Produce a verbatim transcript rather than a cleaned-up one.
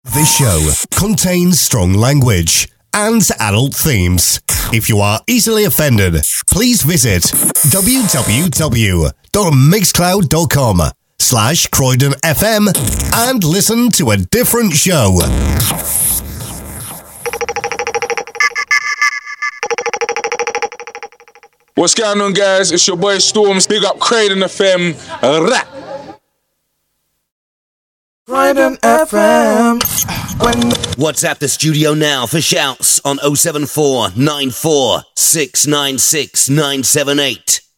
This show contains strong language and adult themes. If you are easily offended, please visit www.mixcloud.com slash Croydon FM and listen to a different show. What's going on, guys? It's your boy Storms. Big up Croydon F M. Rah! Croydon F M. When WhatsApp the studio now for shouts on oh seven four nine four six nine six nine seven eight.